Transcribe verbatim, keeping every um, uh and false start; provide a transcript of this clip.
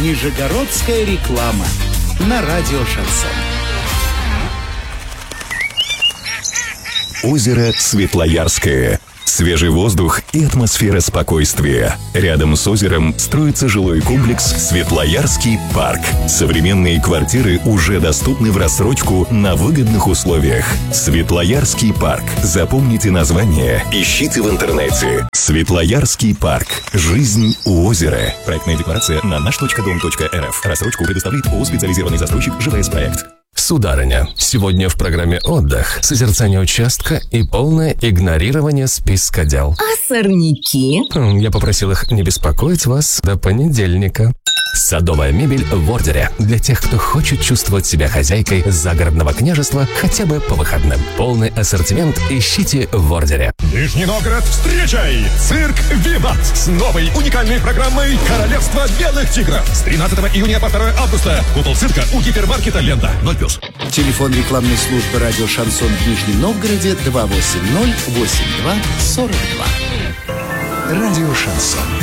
Нижегородская реклама на радио «Шансон». Озеро Светлоярское. Свежий воздух и атмосфера спокойствия. Рядом с озером строится жилой комплекс «Светлоярский парк». Современные квартиры уже доступны в рассрочку на выгодных условиях. «Светлоярский парк». Запомните название, ищите в интернете. «Светлоярский парк». Жизнь у озера. Проектная декларация на наш точка дом точка эр эф. Рассрочку предоставляет ООО «Специализированный застройщик ЖВС-проект». Сударыня, сегодня в программе «Отдых» созерцание участка и полное игнорирование списка дел. А сорняки? Я попросил их не беспокоить вас до понедельника. Садовая мебель в ордере. Для тех, кто хочет чувствовать себя хозяйкой загородного княжества хотя бы по выходным. Полный ассортимент ищите в ордере. Нижний Новгород, встречай! Цирк «Виват» с новой уникальной программой «Королевство белых тигров». С тринадцатого июня по второе августа. Купол цирка у гипермаркета «Лента». ноль плюс. Телефон рекламной службы радио «Шансон» в Нижнем Новгороде два восемь ноль восемь два сорок два. Радио «Шансон».